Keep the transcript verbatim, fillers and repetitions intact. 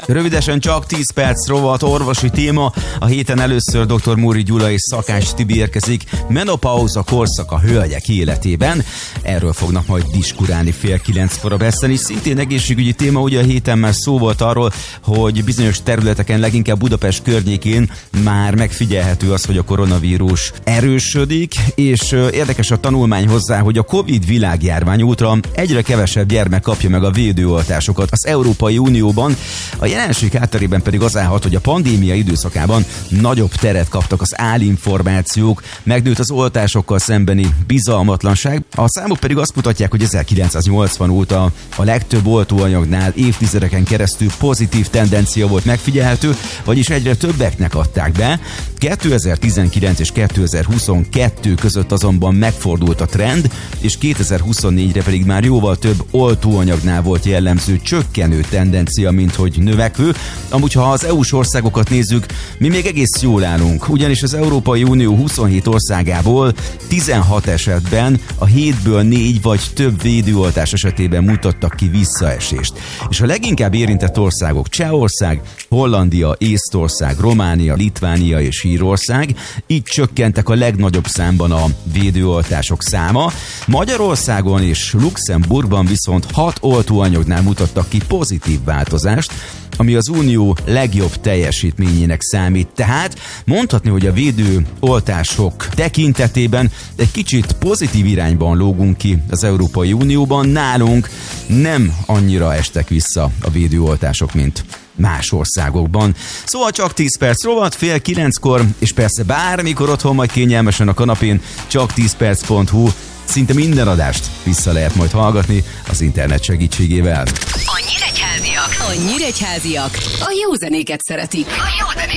Rövidesen csak tíz perc rovat, orvosi téma. A héten először dr. Móri Gyula és Szakács Tibi érkezik. Menopauza korszak a hölgyek életében. Erről fognak majd diskurálni fél kilenckor a Besszen is. Szintén egészségügyi téma, ugye a héten már szó volt arról, hogy bizonyos területeken, leginkább Budapest környékén már megfigyelhető az, hogy a koronavírus erősödik, és érdekes a tanulmány hozzá, hogy a Covid világjárvány óta egyre kevesebb gyermek kapja meg a védőoltásokat az Európai Unióban. A jelenség hátterében pedig az állhat, hogy a pandémia időszakában nagyobb teret kaptak az állinformációk, megnőtt az oltásokkal szembeni bizalmatlanság. A számok pedig azt mutatják, hogy ezerkilencszáznyolcvan óta a legtöbb oltóanyagnál évtizedeken keresztül pozitív tendencia volt megfigyelhető, vagyis egyre többeknek adták be. kétezer-tizenkilenc és kétezer-huszonkettő között azonban megfordult a trend, és kétezer-huszonnégyre pedig már jóval több oltóanyagnál volt jellemző csökkenő tendencia, mint hogy növekvő. Amúgy, ha az é u-s országokat nézzük, mi még egész jól állunk, ugyanis az Európai Unió huszonhét országából tizenhat esetben a hétből négy vagy több védőoltás esetében mutattak ki visszaesést. És a leginkább érintett országok Csehország, Hollandia, Észtország, Románia, Litvánia és Írország, így csökkentek a legnagyobb számban a védőoltások száma. Magyarországon és Luxemburgban viszont hat oltóanyagnál mutattak ki pozitív változást, ami az unió legjobb teljesítményének számít. Tehát mondhatni, hogy a védőoltások tekintetében egy kicsit pozitív irányban lógunk ki az Európai Unióban. Nálunk nem annyira estek vissza a védőoltások, mint más országokban. Szóval csak tíz perc rovat, fél kilenckor, és persze bármikor otthon majd kényelmesen a kanapén, csak tíz perc pont hu. Szinte minden adást vissza lehet majd hallgatni az internet segítségével. A nyíregyháziak, a nyíregyháziak a jó zenéket szeretik. A jó zenéket.